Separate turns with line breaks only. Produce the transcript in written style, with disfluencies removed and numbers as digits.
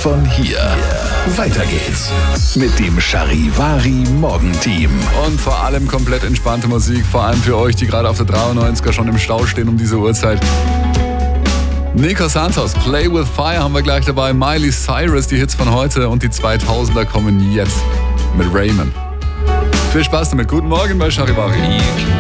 von hier. Weiter geht's mit dem Charivari Morgenteam.
Und vor allem komplett entspannte Musik, vor allem für euch, die gerade auf der 93er schon im Stau stehen um diese Uhrzeit. Nico Santos, Play with Fire haben wir gleich dabei. Miley Cyrus, die Hits von heute, und die 2000er kommen jetzt mit Raymond. Viel Spaß damit. Guten Morgen bei Charivari.